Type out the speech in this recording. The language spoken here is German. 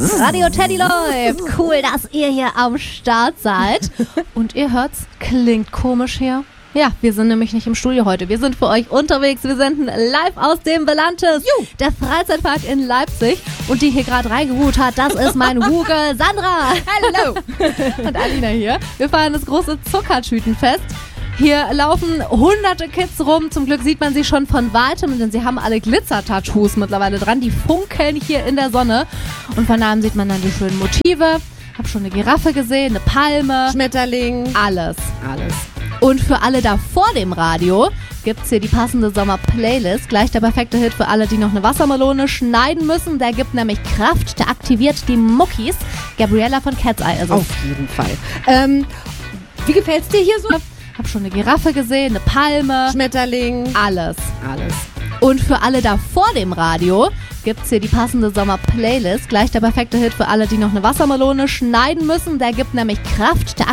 Radio Teddy läuft. Cool, dass ihr hier am Start seid. Und ihr hört's, klingt komisch hier. Ja, wir sind nämlich nicht im Studio heute. Wir sind für euch unterwegs. Wir senden live aus dem Belantes, der Freizeitpark in Leipzig. Und die hier gerade reingeruht hat, das ist mein Huge Sandra. Hallo. Und Alina hier. Wir feiern das große Zuckertütenfest. Hier laufen hunderte Kids rum. Zum Glück sieht man sie schon von Weitem, denn sie haben alle Glitzer-Tattoos mittlerweile dran. Die funkeln hier in der Sonne. Und von nahem sieht man dann die schönen Motive. Hab schon eine Giraffe gesehen, eine Palme. Schmetterling. Alles. Und für alle da vor dem Radio gibt's hier die passende Sommer-Playlist. Gleich der perfekte Hit für alle, die noch eine Wassermelone schneiden müssen. Der gibt nämlich Kraft, der aktiviert die Muckis. Gabriella von Cat's Eye ist es. Auf jeden Fall. Wie gefällt's dir hier so? Hab schon eine Giraffe gesehen, eine Palme. Schmetterling. Alles. Und für alle da vor dem Radio gibt's hier die passende Sommer-Playlist. Gleich der perfekte Hit für alle, die noch eine Wassermelone schneiden müssen. Der gibt nämlich Kraft, der